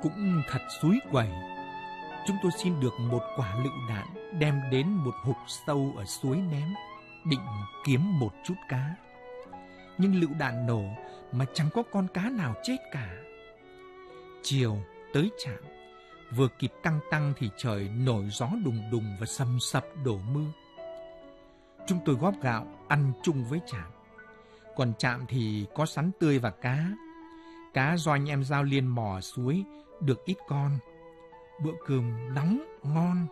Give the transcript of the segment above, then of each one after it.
Cũng thật xúi quẩy. Chúng tôi xin được một quả lựu đạn đem đến một hục sâu ở suối ném, định kiếm một chút cá. Nhưng lựu đạn nổ mà chẳng có con cá nào chết cả. Chiều tới trạm, vừa kịp căng tăng thì trời nổi gió đùng đùng và sầm sập đổ mưa. Chúng tôi góp gạo ăn chung với trạm. Còn trạm thì có sắn tươi và cá. Cá do anh em Giao Liên mò suối được ít con. Bữa cơm nóng ngon.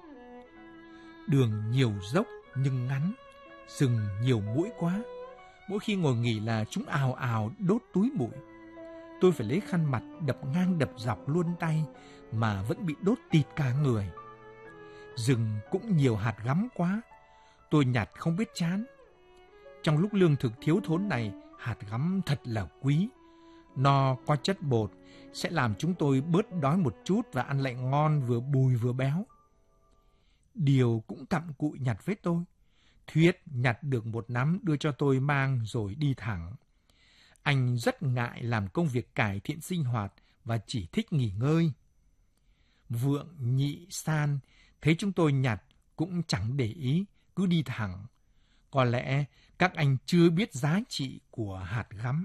Đường nhiều dốc nhưng ngắn, rừng nhiều muỗi quá. Mỗi khi ngồi nghỉ là chúng ào ào đốt túi bụi. Tôi phải lấy khăn mặt đập ngang đập dọc luôn tay mà vẫn bị đốt tịt cả người. Rừng cũng nhiều hạt gắm quá, tôi nhặt không biết chán. Trong lúc lương thực thiếu thốn này, hạt gắm thật là quý. Nó có chất bột, sẽ làm chúng tôi bớt đói một chút và ăn lại ngon, vừa bùi vừa béo. Điều cũng cặm cụi nhặt với tôi. Thuyết nhặt được một nắm đưa cho tôi mang rồi đi thẳng. Anh rất ngại làm công việc cải thiện sinh hoạt và chỉ thích nghỉ ngơi. Vượng, Nhị, San thấy chúng tôi nhặt cũng chẳng để ý, cứ đi thẳng. Có lẽ các anh chưa biết giá trị của hạt gắm.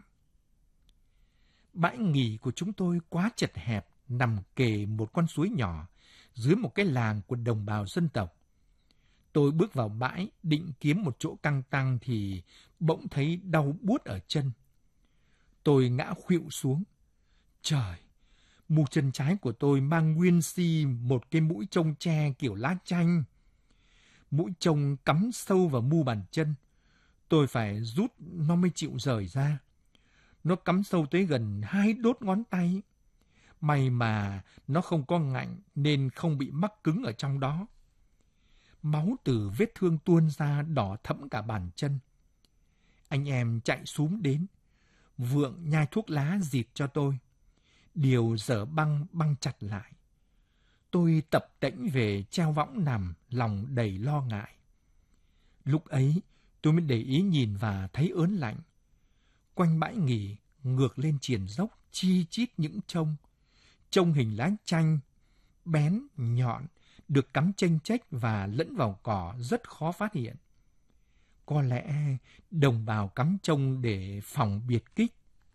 Bãi nghỉ của chúng tôi quá chật hẹp, nằm kề một con suối nhỏ, dưới một cái làng của đồng bào dân tộc. Tôi bước vào bãi, định kiếm một chỗ căng tăng thì bỗng thấy đau buốt ở chân. Tôi ngã khuỵu xuống. Trời, mu chân trái của tôi mang nguyên si một cái mũi trông tre kiểu lá chanh. Mũi trông cắm sâu vào mu bàn chân. Tôi phải rút nó mới chịu rời ra. Nó cắm sâu tới gần 2 đốt ngón tay. May mà nó không có ngạnh nên không bị mắc cứng ở trong đó. Máu từ vết thương tuôn ra đỏ thẫm cả bàn chân. Anh em chạy xúm đến. Vượng nhai thuốc lá dịt cho tôi. Điều dở băng chặt lại. Tôi tập tễnh về treo võng nằm, lòng đầy lo ngại. Lúc ấy tôi mới để ý nhìn và thấy ớn lạnh. Quanh bãi nghỉ ngược lên triền dốc chi chít những trông hình lá chanh, bén, nhọn, được cắm chênh chếch và lẫn vào cỏ rất khó phát hiện. Có lẽ đồng bào cắm trông để phòng biệt kích.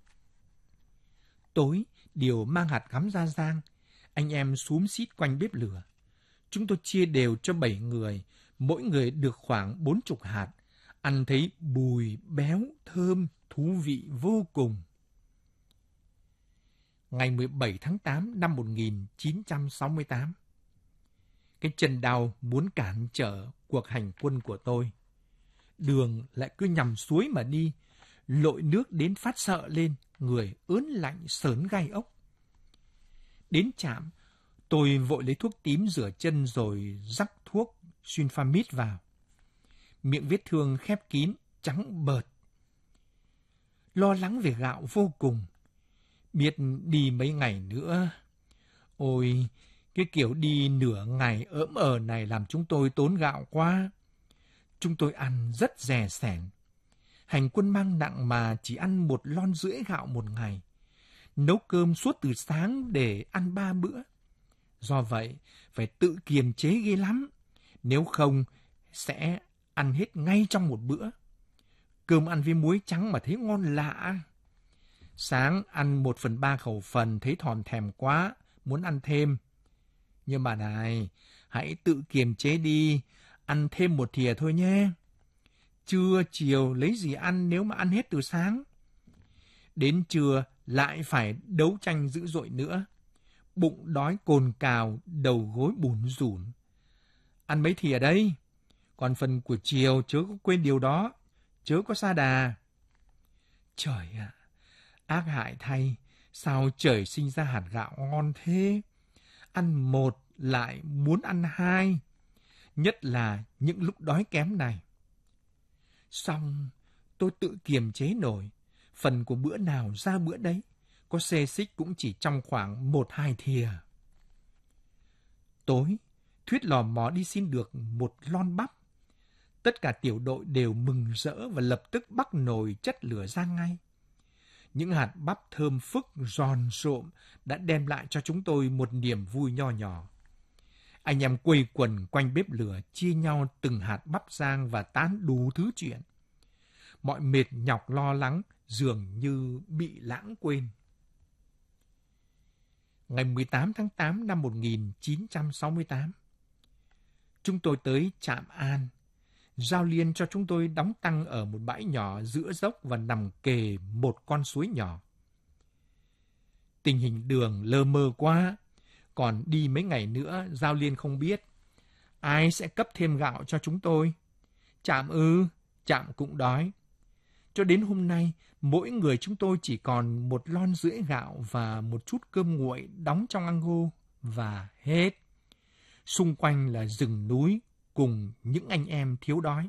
Tối, Điều mang hạt gắm ra giang. Anh em xúm xít quanh bếp lửa. Chúng tôi chia đều cho 7 người, mỗi người được khoảng 40 hạt. Ăn thấy bùi, béo, thơm, thú vị vô cùng. Ngày 17 tháng 8 năm 1968. Cái chân đau muốn cản trở cuộc hành quân của tôi. Đường lại cứ nhằm suối mà đi, lội nước đến phát sợ lên, người ớn lạnh sởn gai ốc. Đến trạm, tôi vội lấy thuốc tím rửa chân rồi rắc thuốc sulfamid vào. Miệng vết thương khép kín, trắng bợt. Lo lắng về gạo vô cùng. Biết đi mấy ngày nữa. Ôi, cái kiểu đi nửa ngày ỡm này làm chúng tôi tốn gạo quá. Chúng tôi ăn rất dè sẻn. Hành quân mang nặng mà chỉ ăn 1,5 lon gạo một ngày. Nấu cơm suốt từ sáng để ăn 3 bữa. Do vậy, phải tự kiềm chế ghê lắm. Nếu không, sẽ ăn hết ngay trong một bữa. Cơm ăn với muối trắng mà thấy ngon lạ. Sáng ăn 1/3 khẩu phần thấy thòm thèm quá, muốn ăn thêm. Nhưng mà này, hãy tự kiềm chế đi, ăn thêm 1 thìa thôi nhé. Trưa chiều lấy gì ăn nếu mà ăn hết từ sáng. Đến trưa lại phải đấu tranh dữ dội nữa. Bụng đói cồn cào, đầu gối bủn rủn. Ăn mấy thìa đây? Còn phần của chiều chớ có quên điều đó, chớ có sa đà. Trời ạ, ác hại thay, sao trời sinh ra hạt gạo ngon thế? Ăn 1 lại muốn ăn 2, nhất là những lúc đói kém này. Xong, tôi tự kiềm chế nổi, phần của bữa nào ra bữa đấy, có xê xích cũng chỉ trong khoảng 1-2 thìa. Tối, Thuyết lò mò đi xin được 1 lon bắp. Tất cả tiểu đội đều mừng rỡ và lập tức bắc nồi chất lửa ra ngay. Những hạt bắp thơm phức giòn rộm đã đem lại cho chúng tôi một niềm vui nho nhỏ. Anh em quây quần quanh bếp lửa chia nhau từng hạt bắp rang và tán đủ thứ chuyện. Mọi mệt nhọc lo lắng dường như bị lãng quên. Ngày 18 tháng 8 năm 1968, chúng tôi tới Trạm An. Giao Liên cho chúng tôi đóng tăng ở một bãi nhỏ giữa dốc và nằm kề một con suối nhỏ. Tình hình đường lơ mơ quá, còn đi mấy ngày nữa Giao Liên không biết ai sẽ cấp thêm gạo cho chúng tôi. Trạm cũng đói. Cho đến hôm nay, mỗi người chúng tôi chỉ còn 1 lon rưỡi gạo và một chút cơm nguội đóng trong ăng hô và hết. Xung quanh là rừng núi cùng những anh em thiếu đói.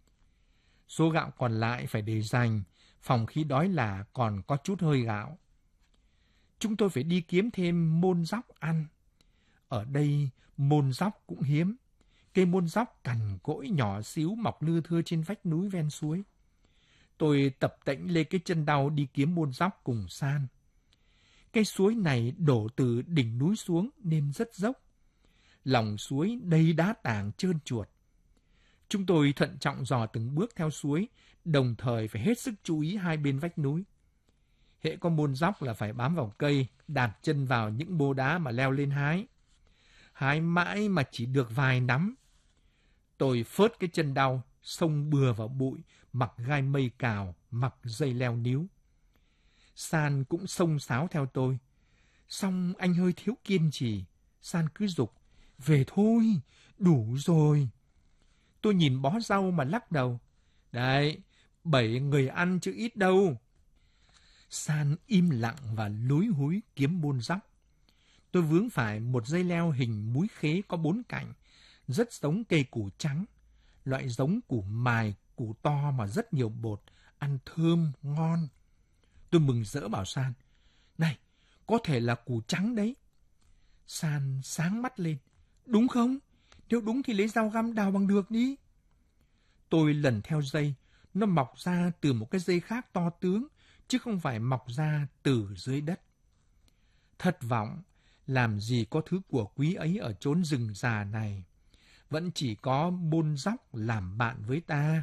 Số gạo còn lại phải để dành, phòng khi đói là còn có chút hơi gạo. Chúng tôi phải đi kiếm thêm môn dóc ăn. Ở đây môn dóc cũng hiếm. Cây môn dóc cằn cỗi nhỏ xíu mọc lưa thưa trên vách núi ven suối. Tôi tập tễnh lê cái chân đau đi kiếm môn dóc cùng San. Cây suối này đổ từ đỉnh núi xuống nên rất dốc. Lòng suối đầy đá tảng trơn chuột. Chúng tôi thận trọng dò từng bước theo suối, đồng thời phải hết sức chú ý hai bên vách núi. Hễ có môn dóc là phải bám vào cây, đạp chân vào những bô đá mà leo lên hái. Hái mãi mà chỉ được vài nắm. Tôi phớt cái chân đau, xông bừa vào bụi, mặc gai mây cào, mặc dây leo níu. San cũng xông xáo theo tôi. Xong anh hơi thiếu kiên trì. San cứ giục, về thôi, đủ rồi. Tôi nhìn bó rau mà lắc đầu. Đấy, 7 người ăn chứ ít đâu. San im lặng và lúi húi kiếm môn dóc. Tôi vướng phải một dây leo hình múi khế có 4 cạnh, rất giống cây củ trắng. Loại giống củ mài, củ to mà rất nhiều bột, ăn thơm, ngon. Tôi mừng rỡ bảo San, này, có thể là củ trắng đấy. San sáng mắt lên, đúng không? Nếu đúng thì lấy dao găm đào bằng được đi. Tôi lần theo dây, nó mọc ra từ một cái dây khác to tướng, chứ không phải mọc ra từ dưới đất. Thất vọng, làm gì có thứ của quý ấy ở chốn rừng già này. Vẫn chỉ có môn dóc làm bạn với ta.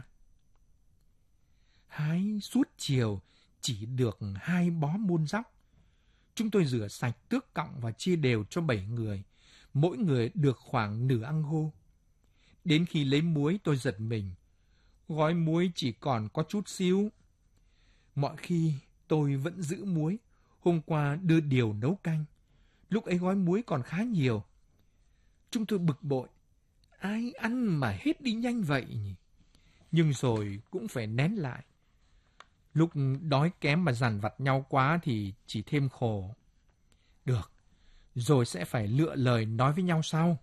Hái suốt chiều chỉ được 2 bó môn dóc. Chúng tôi rửa sạch, tước cọng và chia đều cho 7 người. Mỗi người được khoảng nửa ăng hô. Đến khi lấy muối tôi giật mình. Gói muối chỉ còn có chút xíu. Mọi khi tôi vẫn giữ muối. Hôm qua đưa điều nấu canh. Lúc ấy gói muối còn khá nhiều. Chúng tôi bực bội. Ai ăn mà hết đi nhanh vậy nhỉ? Nhưng rồi cũng phải nén lại. Lúc đói kém mà dằn vặt nhau quá thì chỉ thêm khổ. Được, rồi sẽ phải lựa lời nói với nhau sau.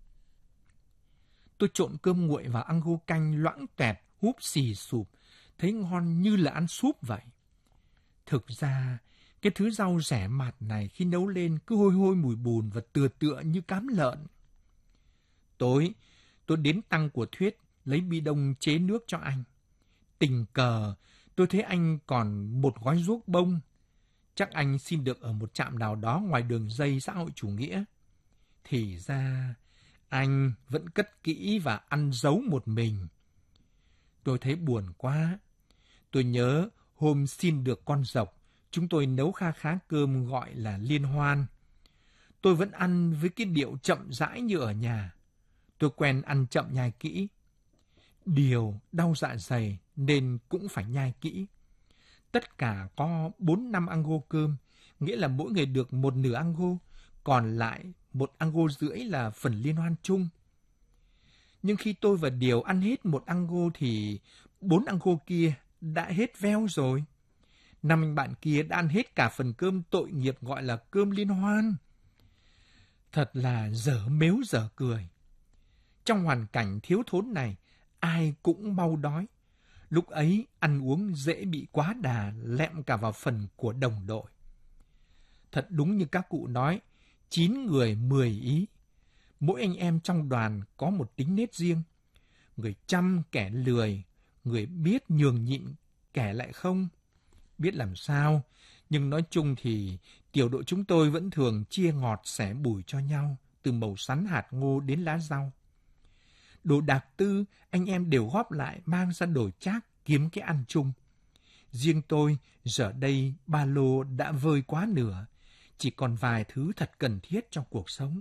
Tôi trộn cơm nguội vào ăng hô canh loãng toẹt, húp xì sụp, thấy ngon như là ăn súp vậy. Thực ra, cái thứ rau rẻ mạt này khi nấu lên cứ hôi hôi mùi bùn và tựa như cám lợn. Tối, tôi đến tăng của Thuyết lấy bi đông chế nước cho anh. Tình cờ, tôi thấy anh còn một gói ruốc bông. Chắc anh xin được ở một trạm nào đó ngoài đường dây xã hội chủ nghĩa. Thì ra, anh vẫn cất kỹ và ăn giấu một mình. Tôi thấy buồn quá. Tôi nhớ hôm xin được con dọc, chúng tôi nấu kha khá cơm gọi là liên hoan. Tôi vẫn ăn với cái điệu chậm rãi như ở nhà. Tôi quen ăn chậm nhai kỹ. Điều đau dạ dày nên cũng phải nhai kỹ. Tất cả có 4-5 ăng hô cơm, nghĩa là mỗi người được một nửa ăng hô, còn lại 1 ăng hô rưỡi là phần liên hoan chung. Nhưng khi tôi và Điều ăn hết 1 ăng hô thì 4 ăng hô kia đã hết veo rồi. 5 anh bạn kia đã ăn hết cả phần cơm tội nghiệp gọi là cơm liên hoan. Thật là dở mếu dở cười. Trong hoàn cảnh thiếu thốn này, ai cũng mau đói. Lúc ấy, ăn uống dễ bị quá đà, lẹm cả vào phần của đồng đội. Thật đúng như các cụ nói, 9 người 10 ý. Mỗi anh em trong đoàn có một tính nết riêng. Người chăm kẻ lười, người biết nhường nhịn kẻ lại không. Biết làm sao, nhưng nói chung thì tiểu đội chúng tôi vẫn thường chia ngọt xẻ bùi cho nhau, từ mẩu sắn hạt ngô đến lá rau. Đồ đạc tư, anh em đều góp lại mang ra đồi trác kiếm cái ăn chung. Riêng tôi, giờ đây ba lô đã vơi quá nửa, chỉ còn vài thứ thật cần thiết trong cuộc sống.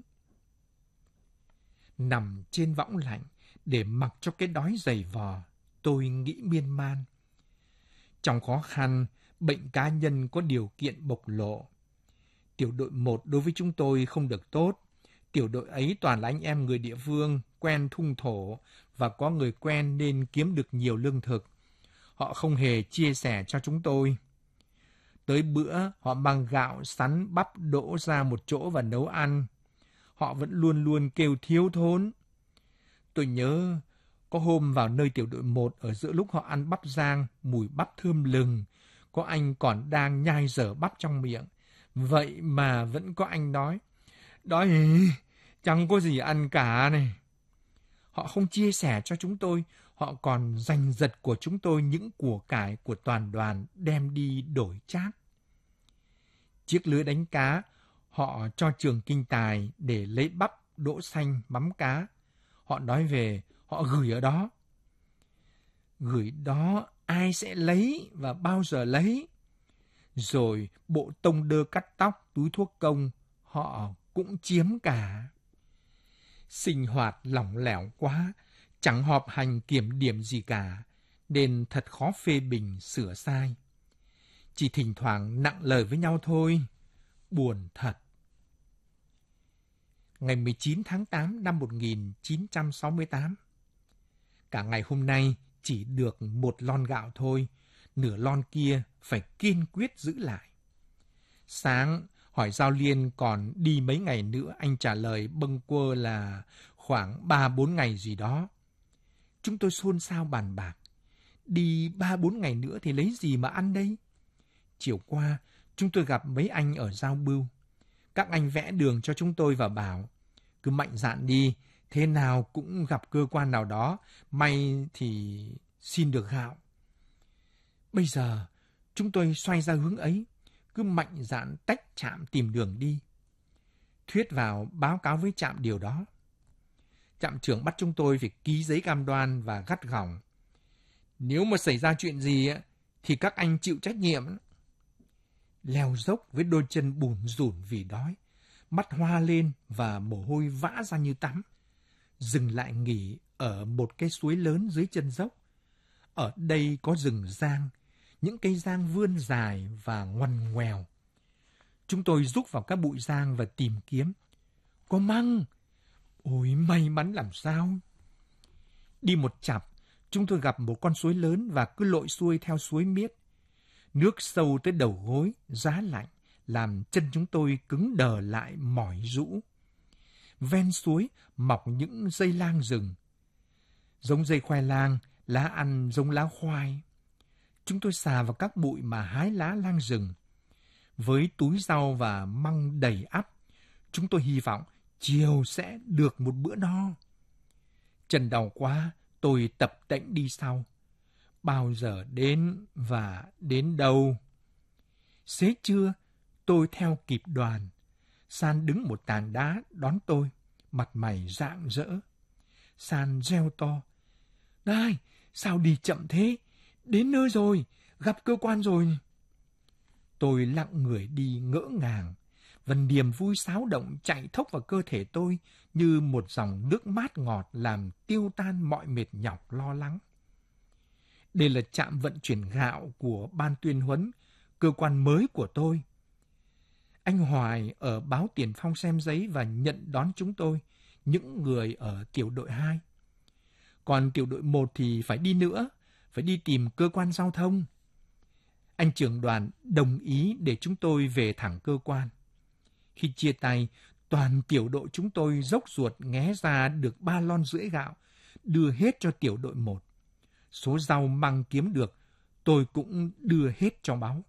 Nằm trên võng lạnh để mặc cho cái đói dày vò, tôi nghĩ miên man. Trong khó khăn, bệnh cá nhân có điều kiện bộc lộ. Tiểu đội 1 đối với chúng tôi không được tốt. Tiểu đội ấy toàn là anh em người địa phương, quen thung thổ và có người quen nên kiếm được nhiều lương thực. Họ không hề chia sẻ cho chúng tôi. Tới bữa, họ mang gạo, sắn, bắp đổ ra một chỗ và nấu ăn. Họ vẫn luôn luôn kêu thiếu thốn. Tôi nhớ, có hôm vào nơi tiểu đội 1 ở giữa lúc họ ăn bắp rang, mùi bắp thơm lừng. Có anh còn đang nhai dở bắp trong miệng. Vậy mà vẫn có anh nói, đói chẳng có gì ăn cả này. Họ không chia sẻ cho chúng tôi, họ còn giành giật của chúng tôi những của cải của toàn đoàn đem đi đổi trác. Chiếc lưới đánh cá, họ cho trường kinh tài để lấy bắp, đỗ xanh, mắm cá. Họ nói về, họ gửi ở đó. Gửi đó ai sẽ lấy và bao giờ lấy? Rồi bộ tông đơ cắt tóc, túi thuốc công, họ cũng chiếm cả. Sinh hoạt lỏng lẻo quá, chẳng họp hành kiểm điểm gì cả, nên thật khó phê bình sửa sai. Chỉ thỉnh thoảng nặng lời với nhau thôi, buồn thật. Ngày 19 tháng 8 năm 1968, cả ngày hôm nay chỉ được một lon gạo thôi, nửa lon kia phải kiên quyết giữ lại. Sáng, hỏi Giao Liên còn đi mấy ngày nữa, anh trả lời bâng quơ là khoảng 3-4 ngày gì đó. Chúng tôi xôn xao bàn bạc. Đi 3-4 ngày nữa thì lấy gì mà ăn đây? Chiều qua, chúng tôi gặp mấy anh ở Giao Bưu. Các anh vẽ đường cho chúng tôi và bảo, cứ mạnh dạn đi, thế nào cũng gặp cơ quan nào đó, may thì xin được gạo. Bây giờ, chúng tôi xoay ra hướng ấy, cứ mạnh dạn tách trạm tìm đường đi. Thuyết vào báo cáo với trạm điều đó. Trạm trưởng bắt chúng tôi phải ký giấy cam đoan và gắt gỏng. Nếu mà xảy ra chuyện gì thì các anh chịu trách nhiệm. Leo dốc với đôi chân bủn rủn vì đói, mắt hoa lên và mồ hôi vã ra như tắm. Dừng lại nghỉ ở một cái suối lớn dưới chân dốc. Ở đây có rừng giang, những cây giang vươn dài và ngoằn ngoèo. Chúng tôi rúc vào các bụi giang và tìm kiếm. Có măng! Ôi, may mắn làm sao! Đi một chặp, chúng tôi gặp một con suối lớn và cứ lội xuôi theo suối miết. Nước sâu tới đầu gối, giá lạnh, làm chân chúng tôi cứng đờ lại mỏi rũ. Ven suối mọc những dây lang rừng. Giống dây khoai lang, lá ăn giống lá khoai. Chúng tôi xà vào các bụi mà hái lá lang rừng. Với túi rau và măng đầy ắp, chúng tôi hy vọng chiều sẽ được một bữa no. Chân đau quá, tôi tập tễnh đi sau. Bao giờ đến và đến đâu? Xế trưa, tôi theo kịp đoàn. San đứng một tảng đá đón tôi, mặt mày rạng rỡ. San reo to. Này, sao đi chậm thế? Đến nơi rồi, gặp cơ quan rồi. Tôi lặng người đi ngỡ ngàng, và niềm vui xáo động chạy thốc vào cơ thể tôi như một dòng nước mát ngọt làm tiêu tan mọi mệt nhọc lo lắng. Đây là trạm vận chuyển gạo của ban tuyên huấn, cơ quan mới của tôi. Anh Hoài ở báo Tiền Phong xem giấy và nhận đón chúng tôi, những người ở tiểu đội 2. Còn tiểu đội 1 thì phải đi nữa, phải đi tìm cơ quan giao thông. Anh trưởng đoàn đồng ý để chúng tôi về thẳng cơ quan. Khi chia tay, toàn tiểu đội chúng tôi dốc ruột nghé ra được 3 lon rưỡi gạo, đưa hết cho tiểu đội 1. Số rau măng kiếm được, tôi cũng đưa hết cho báo.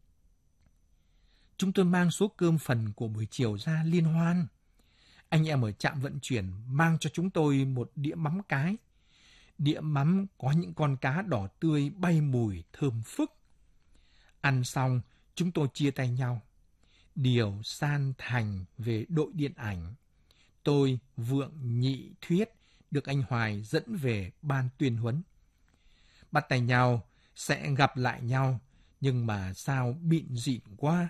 Chúng tôi mang số cơm phần của buổi chiều ra liên hoan. Anh em ở trạm vận chuyển mang cho chúng tôi một đĩa mắm cái. Đĩa mắm có những con cá đỏ tươi bay mùi thơm phức. Ăn xong, chúng tôi chia tay nhau. Điều, San, Thành về đội điện ảnh. Tôi, Vượng, Nhị, Thuyết được anh Hoài dẫn về ban tuyên huấn. Bắt tay nhau, sẽ gặp lại nhau, nhưng mà sao bịn dịn quá.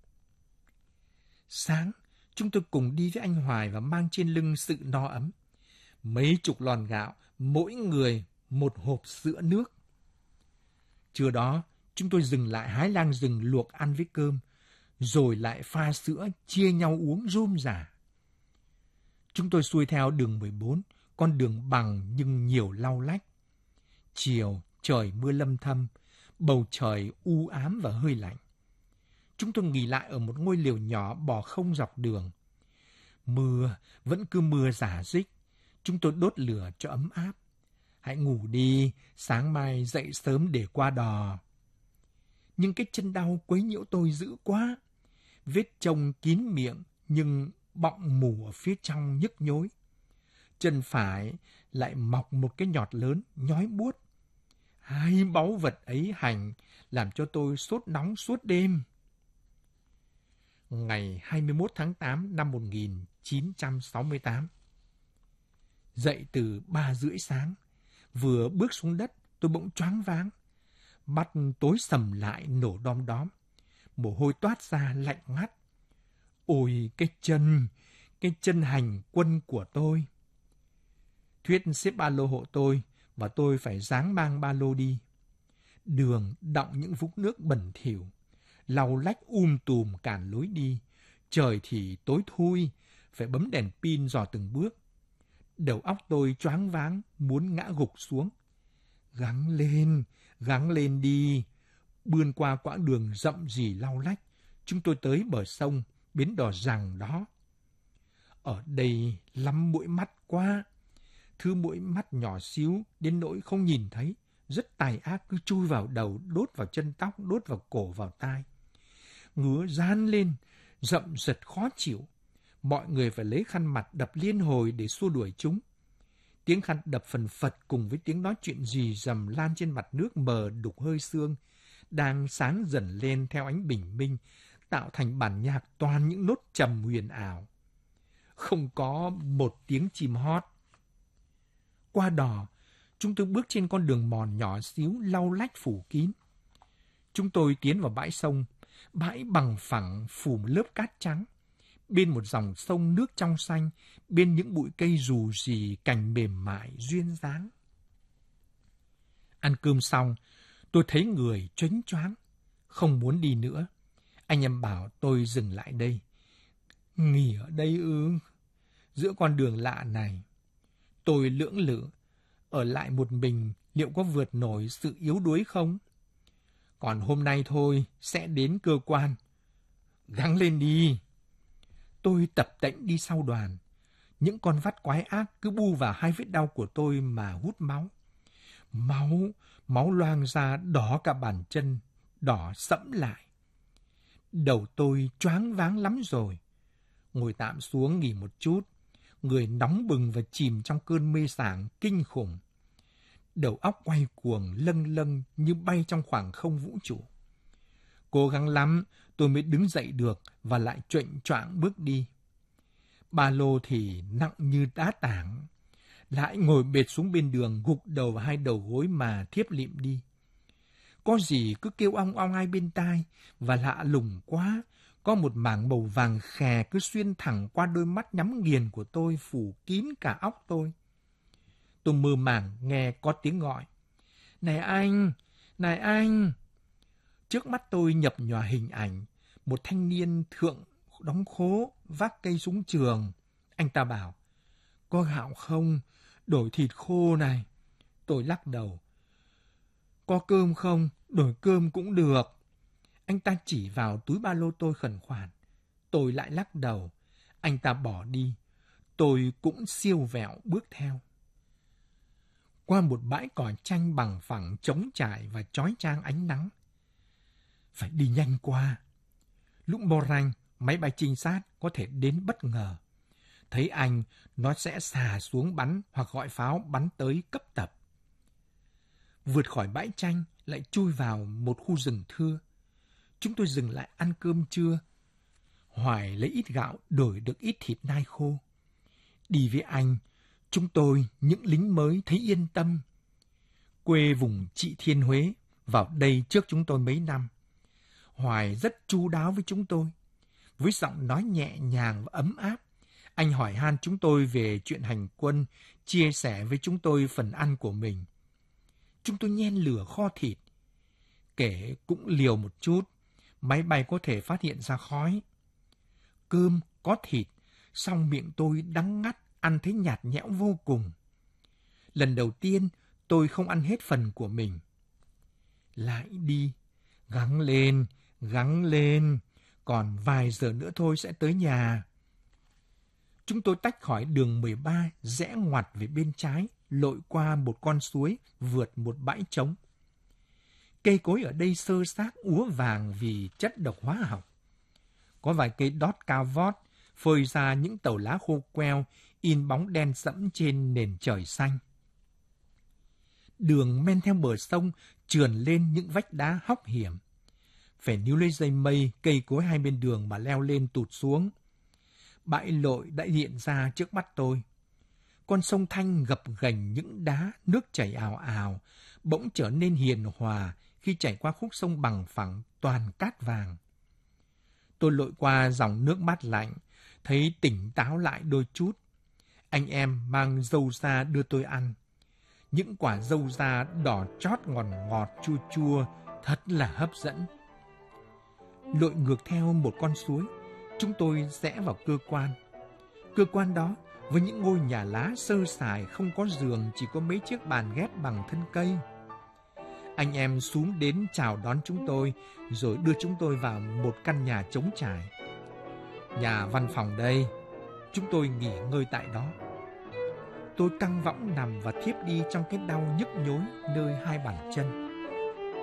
Sáng, chúng tôi cùng đi với anh Hoài và mang trên lưng sự no ấm. Mấy chục lon gạo, mỗi người một hộp sữa nước. Trưa đó, chúng tôi dừng lại hái lang rừng luộc ăn với cơm, rồi lại pha sữa chia nhau uống rôm rả. Chúng tôi xuôi theo đường 14, con đường bằng nhưng nhiều lau lách. Chiều, trời mưa lâm thâm, bầu trời u ám và hơi lạnh. Chúng tôi nghỉ lại ở một ngôi lều nhỏ bỏ không dọc đường. Mưa vẫn cứ mưa rả rích. Chúng tôi đốt lửa cho ấm áp. Hãy ngủ đi, sáng mai dậy sớm để qua đò. Nhưng cái chân đau quấy nhiễu tôi dữ quá. Vết trông kín miệng nhưng bọng mủ ở phía trong nhức nhối. Chân phải lại mọc một cái nhọt lớn, nhói buốt. Hai báu vật ấy hành làm cho tôi sốt nóng suốt đêm. Ngày 21 tháng 8 năm 1968. Dậy từ 3:30 sáng. Vừa bước xuống đất, tôi bỗng choáng váng. Mắt tối sầm lại nổ đom đóm. Mồ hôi toát ra lạnh ngắt. Ôi cái chân hành quân của tôi. Thuyết xếp ba lô hộ tôi và tôi phải ráng mang ba lô đi. Đường đọng những vũng nước bẩn thỉu, lau lách tùm cản lối đi. Trời thì tối thui, phải bấm đèn pin dò từng bước. Đầu óc tôi choáng váng, muốn ngã gục xuống. Gắng lên đi. Bươn qua quãng đường rậm rì lau lách, chúng tôi tới bờ sông, bến đò rằng đó. Ở đây lắm mũi mắt quá. Thứ mũi mắt nhỏ xíu đến nỗi không nhìn thấy, rất tài ác, cứ chui vào đầu, đốt vào chân tóc, đốt vào cổ, vào tai. Ngứa rán lên, rậm rật khó chịu. Mọi người phải lấy khăn mặt đập liên hồi để xua đuổi chúng. Tiếng khăn đập phần phật cùng với tiếng nói chuyện rì rầm lan trên mặt nước mờ đục hơi sương, đang sáng dần lên theo ánh bình minh, tạo thành bản nhạc toàn những nốt trầm huyền ảo. Không có một tiếng chim hót. Qua đò, chúng tôi bước trên con đường mòn nhỏ xíu lau lách phủ kín. Chúng tôi tiến vào bãi sông, bãi bằng phẳng phủ một lớp cát trắng. Bên một dòng sông nước trong xanh, bên những bụi cây rù rì cành mềm mại duyên dáng. Ăn cơm xong, tôi thấy người choáng choáng, không muốn đi nữa. Anh em bảo tôi dừng lại đây. Nghỉ ở đây ư? Giữa con đường lạ này. Tôi lưỡng lự, ở lại một mình liệu có vượt nổi sự yếu đuối không? Còn hôm nay thôi, sẽ đến cơ quan. Gắng lên đi. Tôi tập tễnh đi sau đoàn. Những con vắt quái ác cứ bu vào hai vết đau của tôi mà hút máu. Máu loang ra đỏ cả bàn chân, đỏ sẫm lại. Đầu tôi choáng váng lắm rồi. Ngồi tạm xuống nghỉ một chút. Người nóng bừng và chìm trong cơn mê sảng kinh khủng. Đầu óc quay cuồng lâng lâng như bay trong khoảng không vũ trụ. Cố gắng lắm tôi mới đứng dậy được và lại choạng choạng bước đi. Ba lô thì nặng như đá tảng. Lại ngồi bệt xuống bên đường, gục đầu vào hai đầu gối mà thiếp lịm đi. Có gì cứ kêu ong ong hai bên tai, và lạ lùng quá, có một mảng màu vàng khè cứ xuyên thẳng qua đôi mắt nhắm nghiền của tôi, phủ kín cả óc tôi. Tôi mơ màng nghe có tiếng gọi. Này anh! Trước mắt tôi nhập nhòa hình ảnh, một thanh niên thượng đóng khố, vác cây súng trường. Anh ta bảo, có gạo không? Đổi thịt khô này. Tôi lắc đầu. Có cơm không? Đổi cơm cũng được. Anh ta chỉ vào túi ba lô tôi khẩn khoản. Tôi lại lắc đầu. Anh ta bỏ đi. Tôi cũng siêu vẹo bước theo. Qua một bãi cỏ chanh bằng phẳng trống trải và chói chang ánh nắng. Phải đi nhanh qua. Lúc mô ranh, máy bay trinh sát có thể đến bất ngờ. Thấy anh, nó sẽ xà xuống bắn hoặc gọi pháo bắn tới cấp tập. Vượt khỏi bãi chanh, lại chui vào một khu rừng thưa. chúng tôi dừng lại ăn cơm trưa. Hoài lấy ít gạo đổi được ít thịt nai khô. Đi với anh, chúng tôi, những lính mới, thấy yên tâm. Quê vùng Trị Thiên Huế, vào đây trước chúng tôi mấy năm. Hoài rất chu đáo với chúng tôi. Với giọng nói nhẹ nhàng và ấm áp, anh hỏi han chúng tôi về chuyện hành quân, chia sẻ với chúng tôi phần ăn của mình. Chúng tôi nhen lửa kho thịt. Kể cũng liều một chút, máy bay có thể phát hiện ra khói. Cơm có thịt, song miệng tôi đắng ngắt, ăn thấy nhạt nhẽo vô cùng. Lần đầu tiên, tôi không ăn hết phần của mình. Lại đi, gắng lên, còn vài giờ nữa thôi sẽ tới nhà. Chúng tôi tách khỏi đường 13, rẽ ngoặt về bên trái, lội qua một con suối, vượt một bãi trống. Cây cối ở đây xơ xác úa vàng vì chất độc hóa học. Có vài cây đót cao vót, phơi ra những tàu lá khô queo, in bóng đen sẫm trên nền trời xanh. Đường men theo bờ sông, trườn lên những vách đá hóc hiểm. Phải níu lấy dây mây, cây cối hai bên đường mà leo lên tụt xuống. Bãi lội đã hiện ra trước mắt tôi. Con sông Thanh gập ghềnh những đá, nước chảy ào ào, bỗng trở nên hiền hòa khi chảy qua khúc sông bằng phẳng toàn cát vàng. Tôi lội qua dòng nước mát lạnh, thấy tỉnh táo lại đôi chút. Anh em mang dâu ra đưa tôi ăn. Những quả dâu da đỏ chót ngọt ngọt chua chua, thật là hấp dẫn. Lội ngược theo một con suối, chúng tôi rẽ vào cơ quan. Cơ quan đó, với những ngôi nhà lá sơ sài, không có giường, chỉ có mấy chiếc bàn ghép bằng thân cây. Anh em xuống đến chào đón chúng tôi, rồi đưa chúng tôi vào một căn nhà trống trải. Nhà văn phòng đây, chúng tôi nghỉ ngơi tại đó. Tôi căng võng nằm và thiếp đi trong cái đau nhức nhối nơi hai bàn chân.